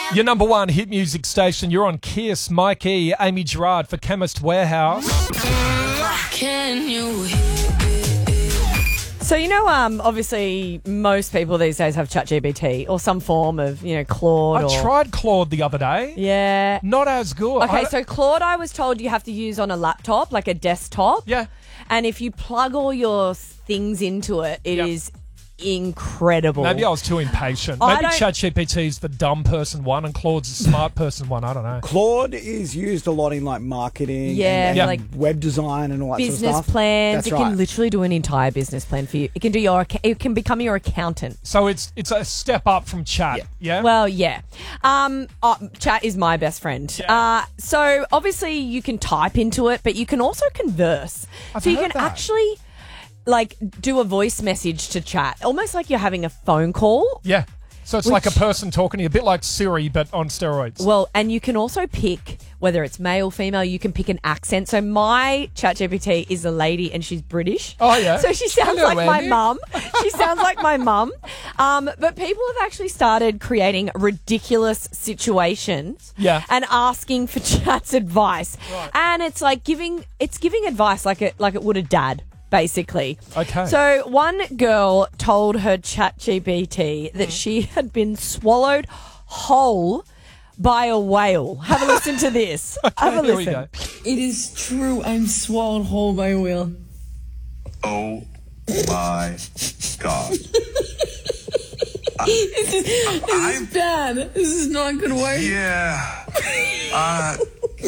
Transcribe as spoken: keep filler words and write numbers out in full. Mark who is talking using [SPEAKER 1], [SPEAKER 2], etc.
[SPEAKER 1] Your number one hit music station. You're on Kiss. Mikey, Amy Gerard for Chemist Warehouse.
[SPEAKER 2] Can you
[SPEAKER 3] So, you know, um, obviously most people these days have ChatGPT or some form of, you know, Claude
[SPEAKER 1] I
[SPEAKER 3] or...
[SPEAKER 1] tried Claude the other day.
[SPEAKER 3] Yeah.
[SPEAKER 1] Not as good.
[SPEAKER 3] Okay,
[SPEAKER 1] I-
[SPEAKER 3] so Claude I was told you have to use on a laptop, like a desktop.
[SPEAKER 1] Yeah.
[SPEAKER 3] And if you plug all your things into it, it
[SPEAKER 1] Yep.
[SPEAKER 3] is incredible.
[SPEAKER 1] Maybe I was too impatient.
[SPEAKER 3] I
[SPEAKER 1] Maybe
[SPEAKER 3] don't-
[SPEAKER 1] ChatGPT's the dumb person one and Claude's the smart person one. I don't know.
[SPEAKER 4] Claude is used a lot in like marketing,
[SPEAKER 3] Yeah,
[SPEAKER 4] and, and
[SPEAKER 1] Yeah.
[SPEAKER 3] like
[SPEAKER 4] web design and all that
[SPEAKER 3] business
[SPEAKER 4] sort of stuff.
[SPEAKER 3] plans.
[SPEAKER 4] That's
[SPEAKER 3] it
[SPEAKER 4] right.
[SPEAKER 3] can literally do an entire business plan for you. It can do your. acc- It can become your accountant.
[SPEAKER 1] So it's it's a step up from Chat. Yeah.
[SPEAKER 3] Well, yeah. Um, uh, chat is my best friend.
[SPEAKER 1] Yeah.
[SPEAKER 3] Uh, so obviously you can type into it, but you can also converse.
[SPEAKER 1] I've
[SPEAKER 3] so you
[SPEAKER 1] heard
[SPEAKER 3] can
[SPEAKER 1] that.
[SPEAKER 3] actually like do a voice message to chat, almost like you're having a phone call.
[SPEAKER 1] yeah. So it's like a
[SPEAKER 3] Which-
[SPEAKER 1] person talking to you, a bit like Siri, but on steroids.
[SPEAKER 3] Well, and you can also pick whether it's male, female. You can pick an accent. So my ChatGPT is a lady, and she's British.
[SPEAKER 1] Oh, yeah.
[SPEAKER 3] So she sounds
[SPEAKER 1] Hello,
[SPEAKER 3] like my
[SPEAKER 1] Andy.
[SPEAKER 3] mum. She sounds like my mum. Um, but people have actually started creating ridiculous situations.
[SPEAKER 1] Yeah.
[SPEAKER 3] And asking for Chat's advice,
[SPEAKER 1] Right.
[SPEAKER 3] and it's like giving it's giving advice like it like it would a dad. Basically.
[SPEAKER 1] Okay.
[SPEAKER 3] So one girl told her ChatGPT that
[SPEAKER 1] Mm-hmm.
[SPEAKER 3] she had been swallowed whole by a whale. Have a listen to this. Have a
[SPEAKER 1] Here we
[SPEAKER 3] listen.
[SPEAKER 1] go.
[SPEAKER 2] It is true. I'm swallowed whole by a whale.
[SPEAKER 5] Oh my god.
[SPEAKER 2] This is, this is bad. This is not good work.
[SPEAKER 5] Yeah. Uh,